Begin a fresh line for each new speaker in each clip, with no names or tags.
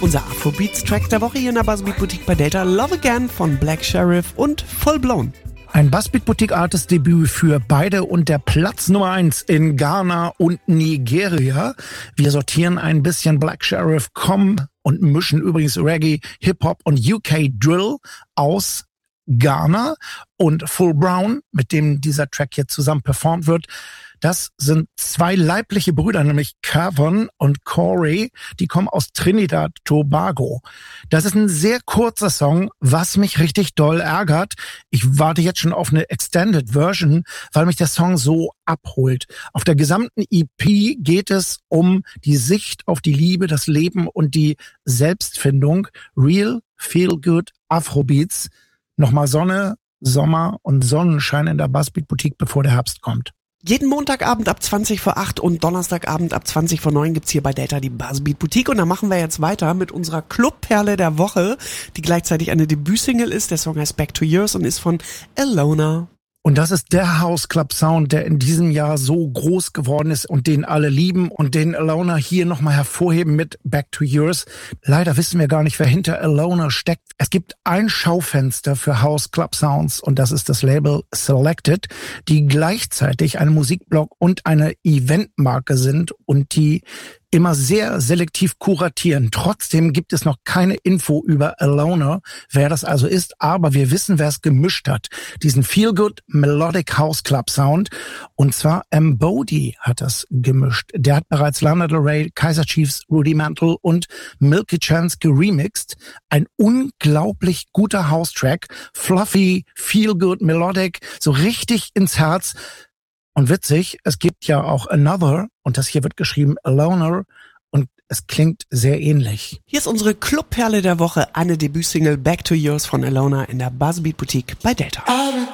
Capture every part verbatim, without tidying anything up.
Unser Afrobeats-Track der Woche hier in der Buzzbeat Boutique bei Delta, Love Again von Black Sheriff und Full Blown.
Ein Buzzbeat Boutique Artist Debüt für beide und der Platz Nummer eins in Ghana und Nigeria. Wir sortieren ein bisschen Black Sheriff, Com und mischen übrigens Reggae, Hip-Hop und U K Drill aus Ghana, und Full Brown, mit dem dieser Track hier zusammen performt wird. Das sind zwei leibliche Brüder, nämlich Kevin und Corey, die kommen aus Trinidad Tobago. Das ist ein sehr kurzer Song, was mich richtig doll ärgert. Ich warte jetzt schon auf eine Extended Version, weil mich der Song so abholt. Auf der gesamten E P geht es um die Sicht auf die Liebe, das Leben und die Selbstfindung. Real, Feel Good, Afrobeats. Nochmal Sonne, Sommer und Sonnenschein in der Buzzbeat Boutique, bevor der Herbst kommt.
Jeden Montagabend ab zwanzig vor acht und Donnerstagabend ab zwanzig vor neun gibt's hier bei Delta die Buzzbeat Boutique, und da machen wir jetzt weiter mit unserer Clubperle der Woche, die gleichzeitig eine Debütsingle ist. Der Song heißt Back to Yours und ist von Alona.
Und das ist der House Club Sound, der in diesem Jahr so groß geworden ist und den alle lieben und den Alona hier nochmal hervorheben mit Back to Yours. Leider wissen wir gar nicht, wer hinter Alona steckt. Es gibt ein Schaufenster für House Club Sounds, und das ist das Label Selected, die gleichzeitig ein Musikblog und eine Eventmarke sind und die immer sehr selektiv kuratieren. Trotzdem gibt es noch keine Info über Alona, wer das also ist, aber wir wissen, wer es gemischt hat. Diesen Feel-Good Melodic House Club Sound, und zwar Embody hat das gemischt. Der hat bereits Lana Del Rey, Kaiser Chiefs, Rudy Mantle und Milky Chance geremixed. Ein unglaublich guter House-Track, fluffy, Feel-Good Melodic, so richtig ins Herz. Und witzig, es gibt ja auch Another, und das hier wird geschrieben Alona, und es klingt sehr ähnlich.
Hier ist unsere Clubperle der Woche, eine Debütsingle Back to Yours von Alona in der Buzzbeat Boutique bei Delta.
I've been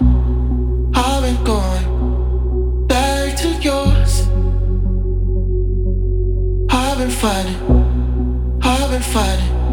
going, I've been going back to yours. I've been fighting, I've been fighting.